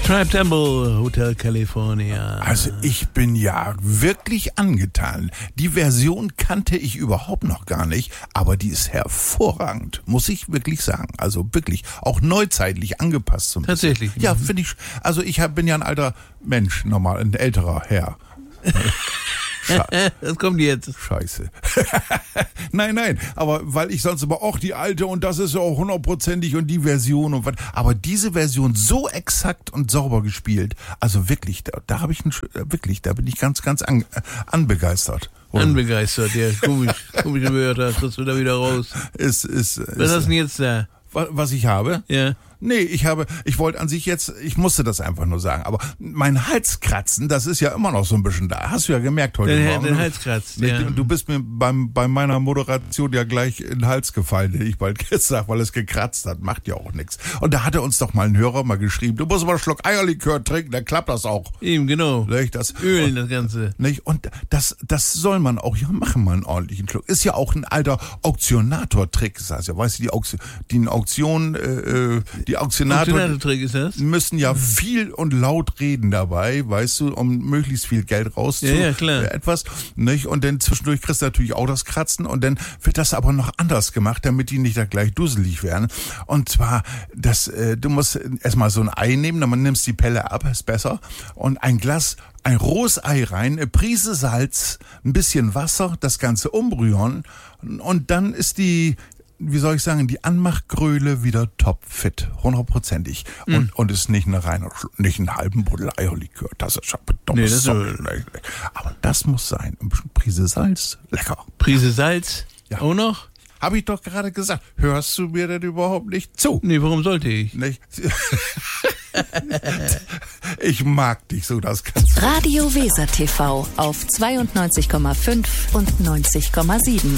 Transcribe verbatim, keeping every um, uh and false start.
Tribe Temple, Hotel California. Also ich bin ja wirklich angetan. Die Version kannte ich überhaupt noch gar nicht, aber die ist hervorragend, muss ich wirklich sagen. Also wirklich, auch neuzeitlich angepasst zum Tatsächlich? Ja, finde ich. Also ich hab, bin ja ein alter Mensch, normal, ein älterer Herr. Das kommt jetzt. Scheiße. Nein, nein, aber weil ich sonst immer auch die alte und das ist ja auch hundertprozentig und die Version und was. Aber diese Version so exakt und sauber gespielt, also wirklich, da, da habe ich einen, wirklich, da bin ich ganz, ganz an, anbegeistert. Anbegeistert, ja, komisch, komische Wörter, kriegst du da wieder raus. Ist, ist, Was ist, hast du denn jetzt da? Was ich habe? Ja. Nee, ich habe, ich wollte an sich jetzt, ich musste das einfach nur sagen, aber mein Halskratzen, das ist ja immer noch so ein bisschen da. Hast du ja gemerkt heute Den, Morgen. den Hals kratzt, ja. Du bist mir beim, bei meiner Moderation ja gleich in den Hals gefallen, hätte ich bald gesagt, weil es gekratzt hat. Macht ja auch nichts. Und da hatte uns doch mal ein Hörer mal geschrieben, du musst mal einen Schluck Eierlikör trinken, dann klappt das auch. Eben, genau. Nicht? Das, Ölen, das Ganze. Nicht? Und das, das soll man auch ja machen, mal einen ordentlichen Schluck. Ist ja auch ein alter Auktionator-Trick, das heißt ja, weißt du, die, Auktion, die Auktion, äh, die Auktionator, Trick ist das? müssen ja viel und laut reden dabei, weißt du, um möglichst viel Geld rauszu ja, ja, klar. Äh, etwas, nicht? Und dann zwischendurch kriegst du natürlich auch das Kratzen und dann wird das aber noch anders gemacht, damit die nicht da gleich dusselig werden. Und zwar, das, äh, du musst erstmal so ein Ei nehmen, dann nimmst die Pelle ab, ist besser, und ein Glas, ein rohes Ei rein, eine Prise Salz, ein bisschen Wasser, das Ganze umrühren und dann ist die, wie soll ich sagen, die Anmachgröle wieder topfit, hundertprozentig. Mm. Und, und ist nicht eine reine, nicht einen halben Buddel Eierlikör. Das ist schon nee, das ist so, aber das muss sein. Ein bisschen Prise Salz, lecker. Prise Salz? Ja. Auch noch? Habe ich doch gerade gesagt. Hörst du mir denn überhaupt nicht zu? Nee, warum sollte ich? Nicht? Ich mag dich so, das kannst du. Radio Weser T V auf zweiundneunzig Komma fünf und neunzig Komma sieben.